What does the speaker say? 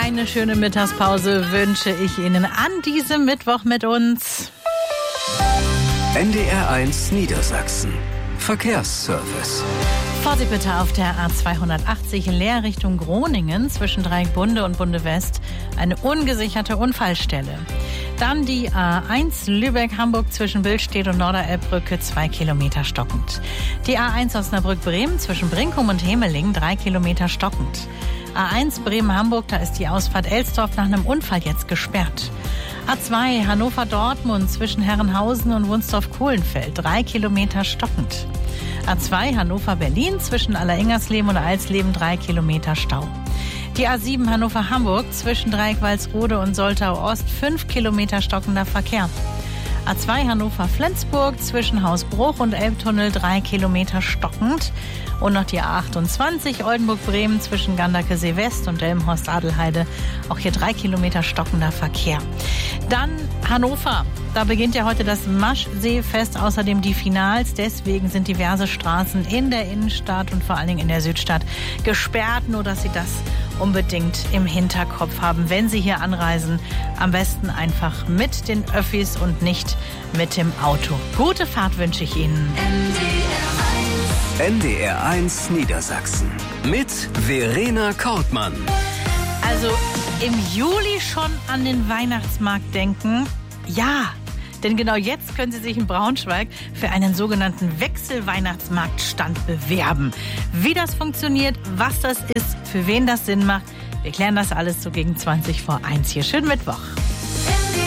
Eine schöne Mittagspause wünsche ich Ihnen an diesem Mittwoch mit uns. NDR1 Niedersachsen. Verkehrsservice. Vorsicht bitte auf der A280 Leer Richtung Groningen zwischen Dreieckbunde und Bunde West. Eine ungesicherte Unfallstelle. Dann die A1 Lübeck-Hamburg zwischen Billstedt und Norderelbbrücke 2 Kilometer stockend. Die A1 Osnabrück-Bremen zwischen Brinkum und Hemeling 3 Kilometer stockend. A1 Bremen-Hamburg, da ist die Ausfahrt Elsdorf nach einem Unfall jetzt gesperrt. A2 Hannover-Dortmund zwischen Herrenhausen und Wunsdorf-Kohlenfeld 3 Kilometer stockend. A2 Hannover-Berlin zwischen Alleringers-Leben und Alsleben 3 Kilometer Stau. Die A7 Hannover-Hamburg zwischen Dreieck-Walsrode und Soltau-Ost 5 Kilometer stockender Verkehr. A2 Hannover-Flensburg zwischen Hausbruch und Elbtunnel 3 Kilometer stockend. Und noch die A28 Oldenburg-Bremen zwischen Gandakesee-West und Delmenhorst-Adelheide. Auch hier 3 Kilometer stockender Verkehr. Dann Hannover. Da beginnt ja heute das Maschseefest, außerdem die Finals. Deswegen sind diverse Straßen in der Innenstadt und vor allen Dingen in der Südstadt gesperrt. Nur, dass Sie das unbedingt im Hinterkopf haben, wenn Sie hier anreisen. Am besten einfach mit den Öffis und nicht mit dem Auto. Gute Fahrt wünsche ich Ihnen. NDR1 Niedersachsen mit Verena Kortmann. Also im Juli schon an den Weihnachtsmarkt denken? Ja, denn genau jetzt können Sie sich in Braunschweig für einen sogenannten Wechselweihnachtsmarktstand bewerben. Wie das funktioniert, was das ist, für wen das Sinn macht, wir klären das alles so gegen 20 vor 1 hier. Schönen Mittwoch.